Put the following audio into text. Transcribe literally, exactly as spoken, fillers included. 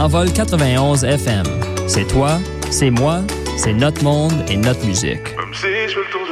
Envol quatre-vingt-onze F M. C'est toi, c'est moi, c'est notre monde et notre musique. Même si je fais le tour